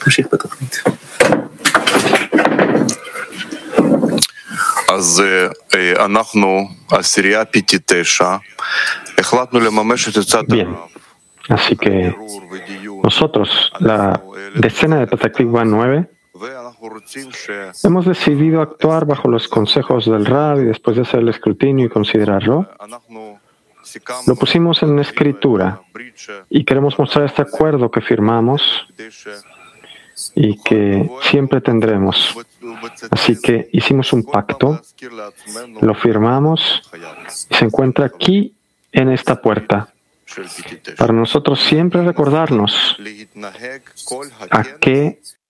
תמשיך בתוכנית. אז אנחנו, עשירייה פיטי 9, החלטנו לממש את עצת הרב. Así que nosotros, la decena de Petah 9, hemos decidido actuar bajo los consejos del Rab y después de hacer el escrutinio y considerarlo, lo pusimos en escritura y queremos mostrar este acuerdo que firmamos y que siempre tendremos. Así que hicimos un pacto, lo firmamos y se encuentra aquí en esta puerta. Para nosotros siempre recordarnos a qué